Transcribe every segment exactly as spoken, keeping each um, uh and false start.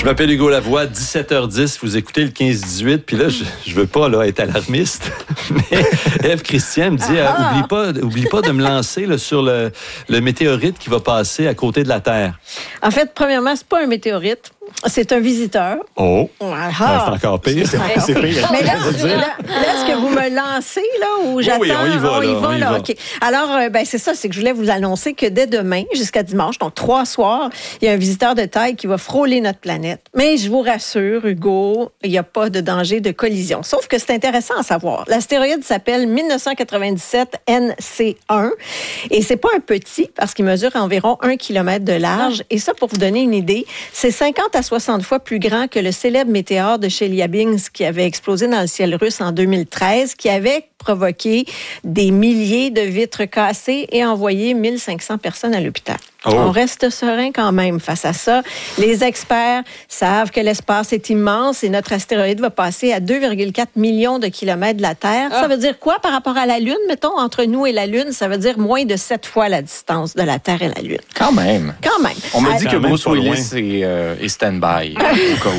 Je m'appelle Hugo Lavoie, dix-sept heures dix, vous écoutez le quinze dix-huit, puis là, je, je veux pas là, être alarmiste, mais Ève Christian me dit, ah, euh, oublie pas, oublie pas de me lancer là, sur le, le météorite qui va passer à côté de la Terre. En fait, premièrement, c'est pas un météorite. C'est un visiteur. Oh! Ah. Ben, c'est encore pire. C'est, c'est pire. Mais là, là, là, est-ce que vous me lancez, là, ou j'attends? Oui, on y va, on y là, va, on y là. va. OK. Alors, euh, ben, c'est ça, c'est que je voulais vous annoncer que dès demain, jusqu'à dimanche, donc trois soirs, il y a un visiteur de taille qui va frôler notre planète. Mais je vous rassure, Hugo, il n'y a pas de danger de collision. Sauf que c'est intéressant à savoir. L'astéroïde s'appelle dix-neuf cent quatre-vingt-dix-sept N C un. Et c'est pas un petit, parce qu'il mesure environ un kilomètre de large. Et ça, pour vous donner une idée, c'est cinquante à soixante fois plus grand que le célèbre météore de Chelyabinsk qui avait explosé dans le ciel russe en deux mille treize, qui avait provoqué des milliers de vitres cassées et envoyé mille cinq cents personnes à l'hôpital. Oh. On reste serein quand même face à ça. Les experts savent que l'espace est immense et notre astéroïde va passer à deux virgule quatre millions de kilomètres de la Terre. Ah. Ça veut dire quoi par rapport à la Lune, mettons, entre nous et la Lune? Ça veut dire moins de sept fois la distance de la Terre et la Lune. Quand même. Quand même. On me à... dit que Bruce Willis est, euh, est stand-by au cas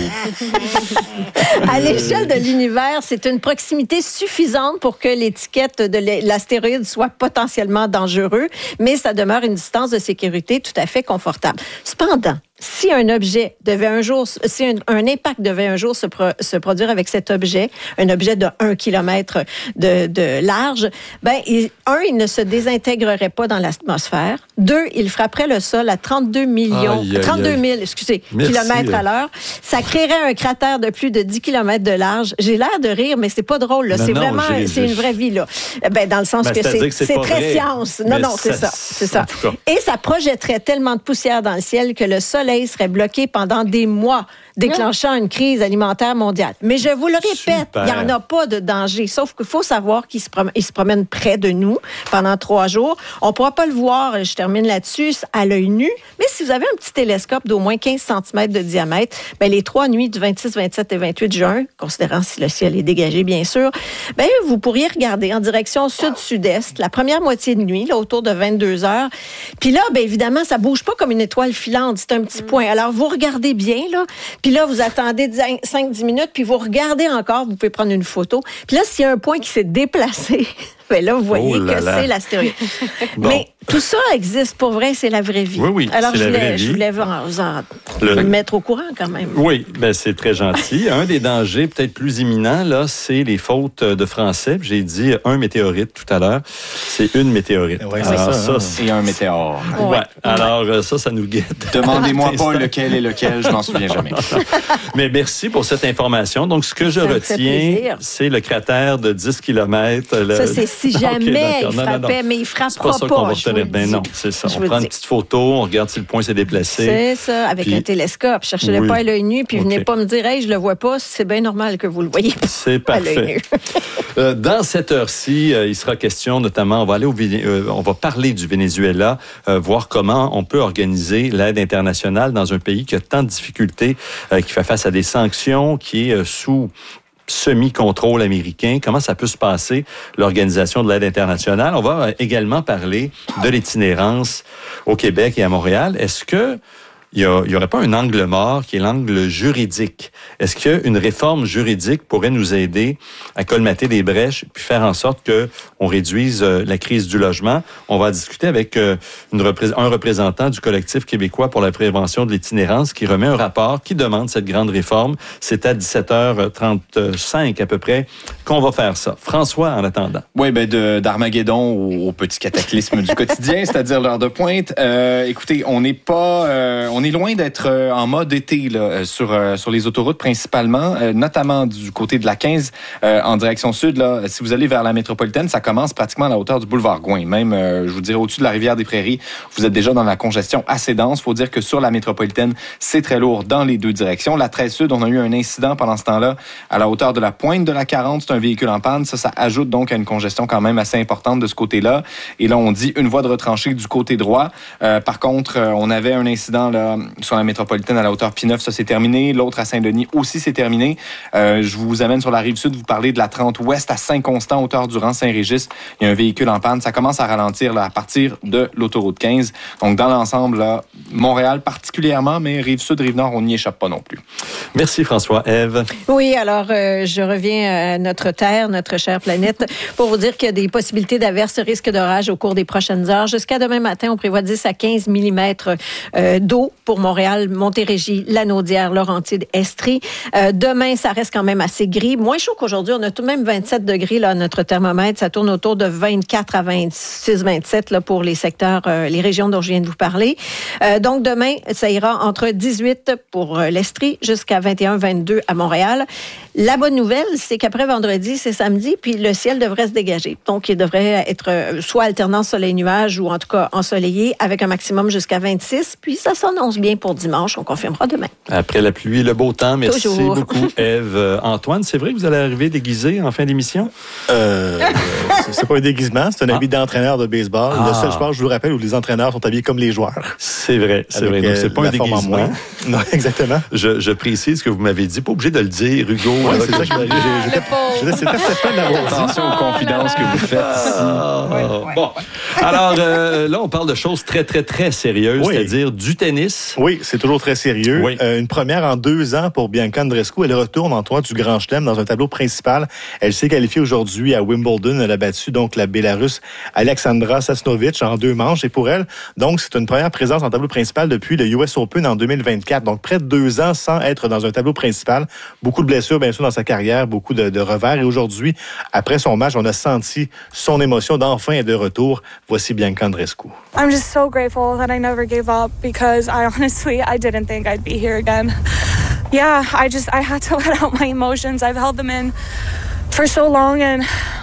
où. À l'échelle de l'univers, c'est une proximité suffisante pour que l'étiquette de l'astéroïde soit potentiellement dangereux, mais ça demeure une distance de sécurité tout à fait confortable. Cependant, si un objet devait un jour, si un, un impact devait un jour se, pro, se produire avec cet objet, un objet de un kilomètre de, de large, ben, il, un, il ne se désintégrerait pas dans l'atmosphère. Deux, il frapperait le sol à trente-deux millions, aïe, aïe, trente-deux mille, excusez, Merci, kilomètres à l'heure. Ça créerait un cratère de plus de dix kilomètres de large. J'ai l'air de rire, mais c'est pas drôle, là. Non, c'est non, vraiment, j'ai, c'est j'ai... une vraie vie, là. Ben, dans le sens ben, que, c'est, que c'est, c'est très vrai. Science. Non, mais non, c'est ça, c'est ça. Et ça projetterait tellement de poussière dans le ciel que le soleil serait bloqué pendant des mois, déclenchant une crise alimentaire mondiale. Mais je vous le répète, il n'y en a pas de danger, sauf qu'il faut savoir qu'il se promène, il se promène près de nous pendant trois jours. On ne pourra pas le voir, je termine là-dessus, à l'œil nu, mais si vous avez un petit télescope d'au moins quinze centimètres de diamètre, ben les trois nuits du vingt-six, vingt-sept et vingt-huit juin, considérant si le ciel est dégagé, bien sûr, ben vous pourriez regarder en direction sud-sud-est, la première moitié de nuit, là, autour de vingt-deux heures. Puis là, ben évidemment, ça ne bouge pas comme une étoile filante, c'est un petit mm. point. Alors, vous regardez bien, là, puis là, vous attendez cinq à dix minutes, puis vous regardez encore, vous pouvez prendre une photo. Puis là, s'il y a un point qui s'est déplacé, bien là, vous voyez oh là que là. C'est l'astéroïde. Bon. Mais tout ça existe pour vrai, c'est la vraie vie. Oui, oui, Alors, c'est je la voulais, vraie vie. je voulais vous en le... mettre au courant quand même. Oui, bien, c'est très gentil. Un des dangers peut-être plus imminents, là, c'est les fautes de français. J'ai dit un météorite tout à l'heure. C'est une météorite. Oui, c'est Alors, ça. ça c'est un météore. Ouais. ouais. Alors, ça, ça nous guette. Demandez-moi pas lequel est lequel, je m'en souviens jamais. Mais merci pour cette information. Donc, ce que je ça retiens, c'est le cratère de dix kilomètres. Le... Ça, c'est si jamais okay, il frappait, non, non, non. mais il frappera pas. C'est pas ça qu'on va retenir. Ben non, c'est ça. Je on prend une petite photo, on regarde si le point s'est déplacé. C'est ça, avec puis... un télescope. Cherchez-le oui. pas à l'œil nu, puis okay. venez pas me dire, hey, je le vois pas. C'est bien normal que vous le voyez pas. C'est parfait. euh, dans cette heure-ci, euh, il sera question, notamment, on va aller au, euh, on va parler du Venezuela, euh, voir comment on peut organiser l'aide internationale dans un pays qui a tant de difficultés, euh, qui fait face à des sanctions, qui est euh, sous semi-contrôle américain. Comment ça peut se passer, l'organisation de l'aide internationale? On va également parler de l'itinérance au Québec et à Montréal. Est-ce que il n'y aurait pas un angle mort qui est l'angle juridique? Est-ce qu'une réforme juridique pourrait nous aider à colmater des brèches puis faire en sorte qu'on réduise la crise du logement? On va discuter avec une repré- un représentant du collectif québécois pour la prévention de l'itinérance qui remet un rapport qui demande cette grande réforme. C'est à dix-sept heures trente-cinq à peu près qu'on va faire ça. François, en attendant. Oui, ben de, d'Armageddon au, au petit cataclysme du quotidien, c'est-à-dire l'heure de pointe. Euh, écoutez, on n'est pas... Euh, on est loin d'être en mode été là, sur, sur les autoroutes principalement, notamment du côté de la quinze euh, en direction sud. Là, si vous allez vers la métropolitaine, ça commence pratiquement à la hauteur du boulevard Gouin. Même, euh, je vous dirais, au-dessus de la rivière des Prairies, vous êtes déjà dans la congestion assez dense. Il faut dire que sur la métropolitaine, c'est très lourd dans les deux directions. La treize sud, on a eu un incident pendant ce temps-là à la hauteur de la pointe de la quarante. C'est un véhicule en panne. Ça, ça ajoute donc à une congestion quand même assez importante de ce côté-là. Et là, on dit une voie de retranchée du côté droit. Euh, par contre, on avait un incident là la, sur la métropolitaine à la hauteur P neuf, ça c'est terminé. L'autre à Saint-Denis aussi c'est terminé. Euh, je vous amène sur la rive sud, vous parlez de la trente ouest à Saint-Constant, hauteur du rang Saint-Régis. Il y a un véhicule en panne. Ça commence à ralentir là, à partir de l'autoroute quinze. Donc dans l'ensemble, là, Montréal particulièrement, mais rive sud, rive nord, on n'y échappe pas non plus. Merci François. Ève? Oui, alors euh, je reviens à notre Terre, notre chère planète, pour vous dire qu'il y a des possibilités d'averses, risque d'orage au cours des prochaines heures. Jusqu'à demain matin, on prévoit dix à quinze millimètres euh, d'eau pour Montréal, Montérégie, Lanaudière, Laurentide, Estrie. Euh, demain, ça reste quand même assez gris. Moins chaud qu'aujourd'hui. On a tout de même vingt-sept degrés là, à notre thermomètre. Ça tourne autour de vingt-quatre à vingt-six, vingt-sept là, pour les secteurs, euh, les régions dont je viens de vous parler. Euh, donc demain, ça ira entre dix-huit pour euh, l'Estrie jusqu'à vingt et un, vingt-deux à Montréal. La bonne nouvelle, c'est qu'après vendredi, c'est samedi, puis le ciel devrait se dégager. Donc, il devrait être soit alternance soleil-nuage ou en tout cas ensoleillé avec un maximum jusqu'à vingt-six. Puis, ça s'annonce bien pour dimanche. On confirmera demain. Après la pluie, le beau temps. Merci Toujours. beaucoup, Ève. Euh, Antoine, c'est vrai que vous allez arriver déguisé en fin d'émission? Euh, c'est, c'est pas un déguisement, c'est un habit ah. d'entraîneur de baseball. Ah. Le seul sport, je vous rappelle, où les entraîneurs sont habillés comme les joueurs. C'est vrai, c'est avec, vrai. Donc, c'est pas un déguisement. Non, exactement. Je, je précise ce que vous m'avez dit. Pas obligé de le dire, Hugo. Ouais, c'est ça que je m'avais dit. C'était certain d'avoir dit. Attention aux confidences que vous faites. Ah, ouais, ouais, bon. Ouais. Alors, euh, là, on parle de choses très, très, très sérieuses, oui. C'est-à-dire du tennis. Oui, c'est toujours très sérieux. Oui. Euh, une première en deux ans pour Bianca Andreescu. Elle retourne en tournoi du Grand Chelem dans un tableau principal. Elle s'est qualifiée aujourd'hui à Wimbledon. Elle a battu donc la Bélarusse Alexandra Sasnovic en deux manches. Et pour elle, donc, c'est une première présence en tableau principal depuis le U S Open en deux mille vingt-quatre. Donc, près de deux ans sans être dans un tableau principal. Beaucoup de blessures, bien sûr, dans sa carrière, beaucoup de, de revers. Et aujourd'hui, après son match, on a senti son émotion d'enfin être de retour. Voici Bianca Andreescu. I'm just so grateful that I never gave up because I honestly, I didn't think I'd be here again. Yeah, I just, I had to let out my emotions. I've held them in for so long and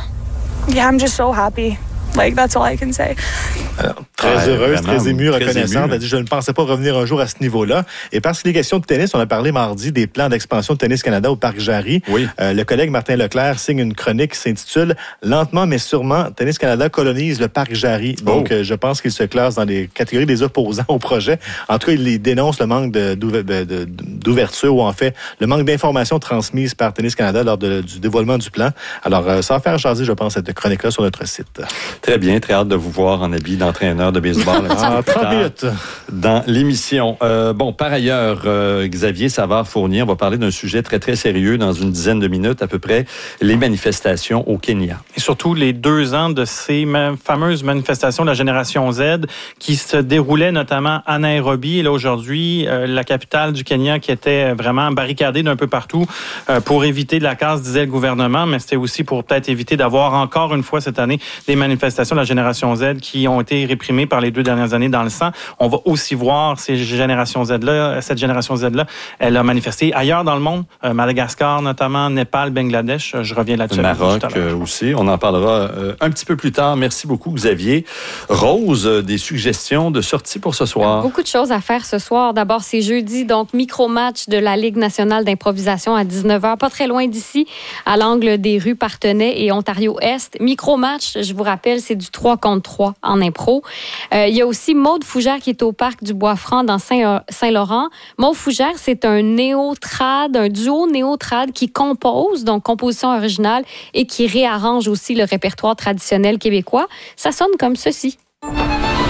yeah, I'm just so happy. Like, that's all I can say. Alors, très ouais, heureuse, vraiment, très émue, très reconnaissante. Émue. Elle dit, je ne pensais pas revenir un jour à ce niveau-là. Et parce que les questions de tennis, on a parlé mardi des plans d'expansion de Tennis Canada au Parc Jarry. Oui. Euh, le collègue Martin Leclerc signe une chronique qui s'intitule « Lentement mais sûrement, Tennis Canada colonise le Parc Jarry ». Donc, oh. euh, je pense qu'il se classe dans les catégories des opposants au projet. En tout cas, il dénonce le manque de, de, d'ouverture ou en fait, le manque d'informations transmises par Tennis Canada lors de, du dévoilement du plan. Alors, euh, ça va faire jaser, je pense, cette chronique-là sur notre site. Très bien, très hâte de vous voir en habit d'entraîneur de baseball en trente minutes dans l'émission. Euh, bon, par ailleurs, euh, Xavier Savard-Fournier, on va parler d'un sujet très, très sérieux dans une dizaine de minutes à peu près, les manifestations au Kenya. Et surtout les deux ans de ces fameuses manifestations de la génération Z qui se déroulaient notamment à Nairobi. Et là, aujourd'hui, euh, la capitale du Kenya qui était vraiment barricadée d'un peu partout euh, pour éviter de la casse, disait le gouvernement, mais c'était aussi pour peut-être éviter d'avoir encore une fois cette année des manifestations de la génération Z qui ont été réprimées par les deux dernières années dans le sang. On va aussi voir ces générations Z-là, cette génération Z-là, elle a manifesté ailleurs dans le monde, euh, Madagascar notamment, Népal, Bangladesh. Je reviens là-dessus. Le Maroc euh, aussi. On en parlera euh, un petit peu plus tard. Merci beaucoup, Xavier. Rose, euh, des suggestions de sortie pour ce soir? Beaucoup de choses à faire ce soir. D'abord, c'est jeudi, donc micro-match de la Ligue nationale d'improvisation à dix-neuf heures, pas très loin d'ici, à l'angle des rues Partenay et Ontario-Est. Micro-match, je vous rappelle, c'est du trois contre trois en impro. Euh, il y a aussi Maude Fougère qui est au parc du Bois-Franc dans Saint- Saint-Laurent. Maude Fougère, c'est un néo-trad, un duo néo-trad qui compose, donc composition originale, et qui réarrange aussi le répertoire traditionnel québécois. Ça sonne comme ceci.